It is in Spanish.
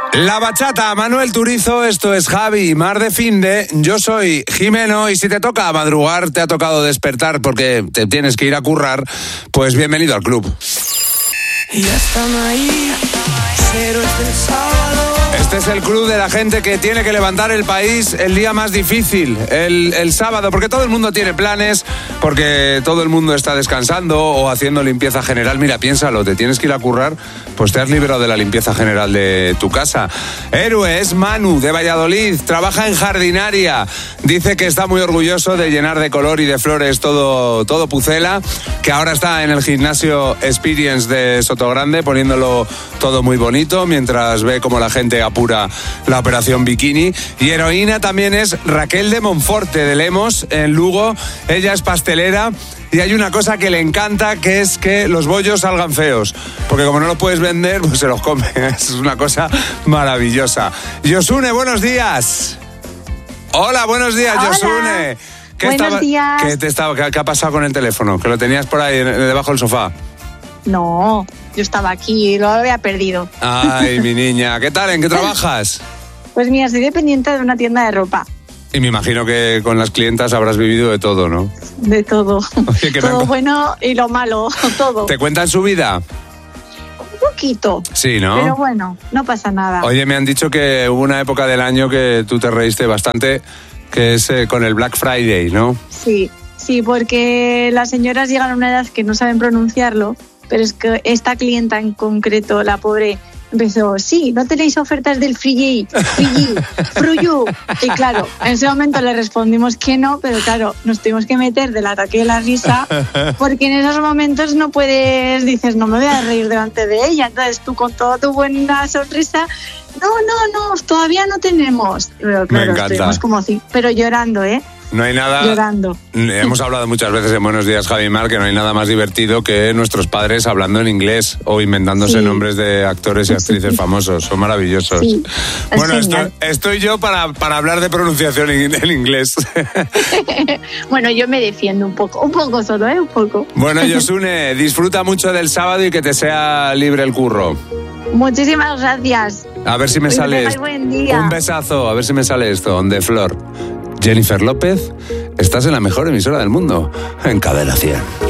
La bachata, Manuel Turizo, esto es Javi y Mar de Finde, yo soy Jimeno y si te toca madrugar, te ha tocado despertar porque te tienes que ir a currar, pues bienvenido al club. Y ya están ahí, cero este sábado. Este es el club de la gente que tiene que levantar el país el día más difícil, el sábado, porque todo el mundo tiene planes, porque todo el mundo está descansando o haciendo limpieza general. Mira, piénsalo, te tienes que ir a currar, pues te has librado de la limpieza general de tu casa. Héroe es Manu, de Valladolid, trabaja en jardinaria, dice que está muy orgulloso de llenar de color y de flores todo Pucela, que ahora está en el gimnasio Experience de Sotogrande, poniéndolo todo muy bonito, mientras ve cómo la gente apura la operación bikini. Y heroína también es Raquel de Monforte, de Lemos, en Lugo. Ella es pastelera y hay una cosa que le encanta, que es que los bollos salgan feos, porque como no los puedes vender, pues se los come. Es una cosa maravillosa. Yosune, buenos días. Hola, buenos días. Hola. Yosune. Buenos días. ¿Qué ha pasado con el teléfono? Que lo tenías por ahí debajo del sofá. No, yo estaba aquí y lo había perdido. Ay, mi niña. ¿Qué tal? ¿En qué trabajas? Pues mira, soy dependiente de una tienda de ropa. Y me imagino que con las clientas habrás vivido de todo, ¿no? De todo. Oye, que todo bueno y lo malo, todo. ¿Te cuentan su vida? Un poquito. Sí, ¿no? Pero bueno, no pasa nada. Oye, me han dicho que hubo una época del año que tú te reíste bastante, que es con el Black Friday, ¿no? Sí, porque las señoras llegan a una edad que no saben pronunciarlo, pero es que esta clienta en concreto, la pobre, empezó, sí, ¿no tenéis ofertas del Free You? Y claro, en ese momento le respondimos que no, pero claro, nos tuvimos que meter del ataque de la risa, porque en esos momentos no puedes, dices, no me voy a reír delante de ella, entonces tú con toda tu buena sonrisa, no, todavía no tenemos. Pero claro, me encanta. estuvimos como así, pero llorando, No hay nada... Llorando. Hemos hablado muchas veces en Buenos Días, Javi y Mar, que no hay nada más divertido que nuestros padres hablando en inglés o inventándose nombres de actores y actrices famosos. Son maravillosos. Sí, bueno, estoy yo para hablar de pronunciación en inglés. Bueno, yo me defiendo un poco solo, un poco. Bueno, Yosune, disfruta mucho del sábado y que te sea libre el curro. Muchísimas gracias. A ver si me sale esto. Buen día. Un besazo, a ver si me sale esto, de Flor. Jennifer López, estás en la mejor emisora del mundo, en Cadena 100.